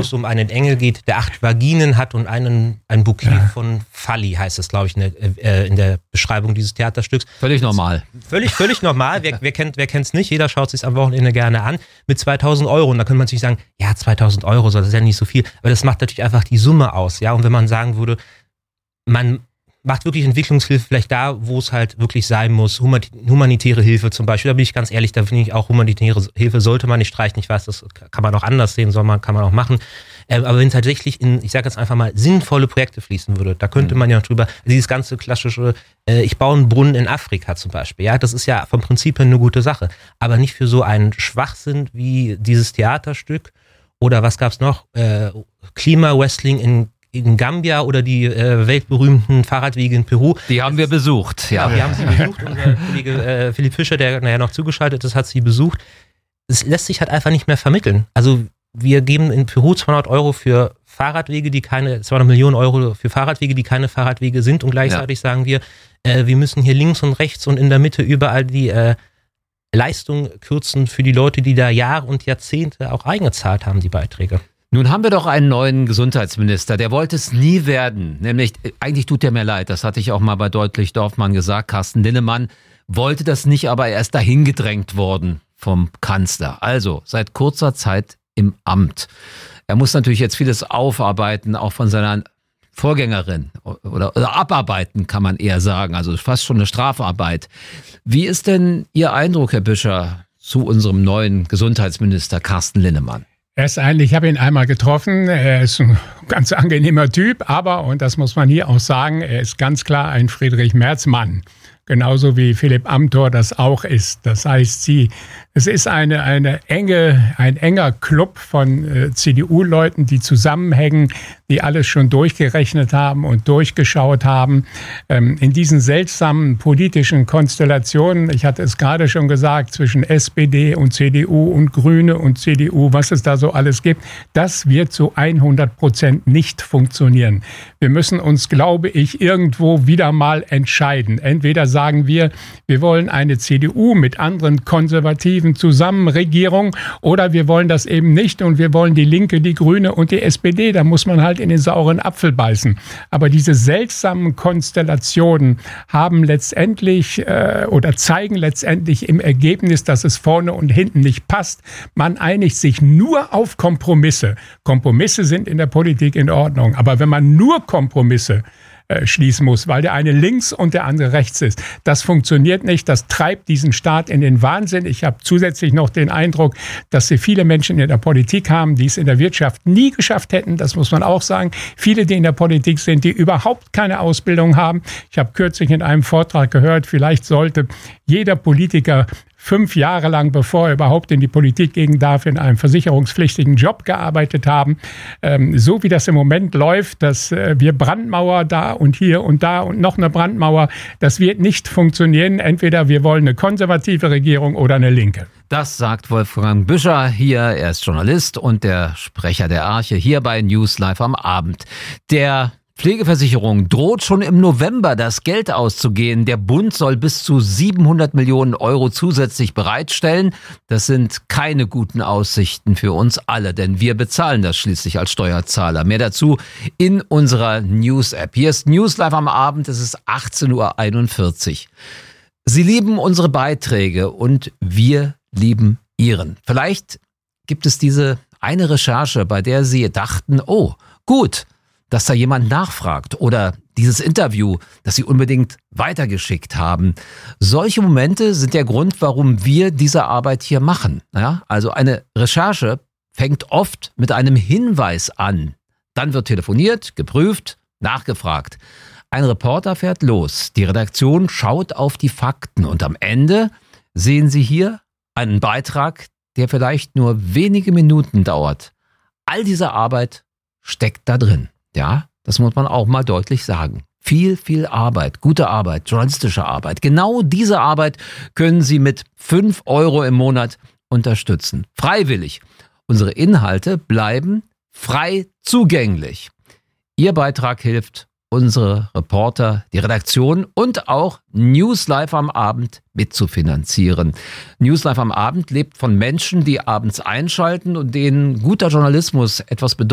es um einen Engel geht, der 8 Vaginen hat und ein Bouquet von Falli, heißt es, glaube ich, in der Beschreibung dieses Theaterstücks. Völlig normal. Völlig normal. Wer kennt's nicht? Jeder schaut sich am Wochenende gerne an. Mit 2.000 Euro. Und da könnte man sich sagen, ja, 2.000 Euro, das ist ja nicht so viel. Aber das macht natürlich einfach die Summe aus. Ja, und wenn man sagen würde, man macht wirklich Entwicklungshilfe vielleicht da, wo es halt wirklich sein muss. Humanitäre Hilfe zum Beispiel. Da bin ich ganz ehrlich, da finde ich auch, humanitäre Hilfe sollte man nicht streichen. Ich weiß, das kann man auch anders sehen, kann man auch machen. Aber wenn es tatsächlich ich sage jetzt einfach mal, sinnvolle Projekte fließen würde, da könnte man ja noch drüber, dieses ganze klassische, ich baue einen Brunnen in Afrika zum Beispiel. Ja, das ist ja vom Prinzip her eine gute Sache. Aber nicht für so einen Schwachsinn wie dieses Theaterstück. Oder was gab's noch? Klima-Wrestling in Gambia oder die weltberühmten Fahrradwege in Peru. Die haben wir besucht. Ja, wir haben sie besucht. Unser Kollege Philipp Fischer, der nachher noch zugeschaltet ist, hat sie besucht. Es lässt sich halt einfach nicht mehr vermitteln. Also wir geben in Peru 200 Euro für Fahrradwege, 200 Millionen Euro für Fahrradwege, die keine Fahrradwege sind. Und gleichzeitig sagen wir, wir müssen hier links und rechts und in der Mitte überall die Leistung kürzen für die Leute, die da Jahre und Jahrzehnte auch eingezahlt haben, die Beiträge. Nun haben wir doch einen neuen Gesundheitsminister, der wollte es nie werden. Nämlich, eigentlich tut er mir leid, das hatte ich auch mal bei Deutlich Dorfmann gesagt, Carsten Linnemann wollte das nicht, aber er ist dahin gedrängt worden vom Kanzler. Also, seit kurzer Zeit im Amt. Er muss natürlich jetzt vieles aufarbeiten, auch von seiner Vorgängerin oder abarbeiten, kann man eher sagen. Also fast schon eine Strafarbeit. Wie ist denn Ihr Eindruck, Herr Büscher, zu unserem neuen Gesundheitsminister Carsten Linnemann? Ich habe ihn einmal getroffen. Er ist ein ganz angenehmer Typ, aber, und das muss man hier auch sagen, er ist ganz klar ein Friedrich-Merz-Mann. Genauso wie Philipp Amthor das auch ist. Das heißt, es ist ein enger Club von CDU-Leuten, die zusammenhängen, die alles schon durchgerechnet haben und durchgeschaut haben. In diesen seltsamen politischen Konstellationen, ich hatte es gerade schon gesagt, zwischen SPD und CDU und Grüne und CDU, was es da so alles gibt, das wird zu 100% nicht funktionieren. Wir müssen uns, glaube ich, irgendwo wieder mal entscheiden. Entweder sagen wir wollen eine CDU mit anderen konservativen Zusammenregierung oder wir wollen das eben nicht und wir wollen die Linke, die Grüne und die SPD. Da muss man halt in den sauren Apfel beißen. Aber diese seltsamen Konstellationen haben letztendlich oder zeigen letztendlich im Ergebnis, dass es vorne und hinten nicht passt. Man einigt sich nur auf Kompromisse. Kompromisse sind in der Politik in Ordnung. Aber wenn man nur Kompromisse schließen muss, weil der eine links und der andere rechts ist. Das funktioniert nicht, das treibt diesen Staat in den Wahnsinn. Ich habe zusätzlich noch den Eindruck, dass sie viele Menschen in der Politik haben, die es in der Wirtschaft nie geschafft hätten, das muss man auch sagen. Viele, die in der Politik sind, die überhaupt keine Ausbildung haben. Ich habe kürzlich in einem Vortrag gehört, vielleicht sollte jeder Politiker 5 Jahre lang, bevor er überhaupt in die Politik gehen darf, in einem versicherungspflichtigen Job gearbeitet haben. So wie das im Moment läuft, dass wir Brandmauer da und hier und da und noch eine Brandmauer, das wird nicht funktionieren. Entweder wir wollen eine konservative Regierung oder eine linke. Das sagt Wolfgang Büscher hier. Er ist Journalist und der Sprecher der Arche hier bei News Live am Abend. Der Pflegeversicherung droht schon im November das Geld auszugehen. Der Bund soll bis zu 700 Millionen Euro zusätzlich bereitstellen. Das sind keine guten Aussichten für uns alle, denn wir bezahlen das schließlich als Steuerzahler. Mehr dazu in unserer News-App. Hier ist News Live am Abend, es ist 18.41 Uhr. Sie lieben unsere Beiträge und wir lieben Ihren. Vielleicht gibt es diese eine Recherche, bei der Sie dachten, oh, gut, dass da jemand nachfragt oder dieses Interview, das Sie unbedingt weitergeschickt haben. Solche Momente sind der Grund, warum wir diese Arbeit hier machen. Ja, also eine Recherche fängt oft mit einem Hinweis an. Dann wird telefoniert, geprüft, nachgefragt. Ein Reporter fährt los. Die Redaktion schaut auf die Fakten und am Ende sehen Sie hier einen Beitrag, der vielleicht nur wenige Minuten dauert. All diese Arbeit steckt da drin. Ja, das muss man auch mal deutlich sagen. Viel Arbeit, gute Arbeit, journalistische Arbeit. Genau diese Arbeit können Sie mit 5 Euro im Monat unterstützen. Freiwillig. Unsere Inhalte bleiben frei zugänglich. Ihr Beitrag hilft, unsere Reporter, die Redaktion und auch News Live am Abend mitzufinanzieren. News Live am Abend lebt von Menschen, die abends einschalten und denen guter Journalismus etwas bedeutet.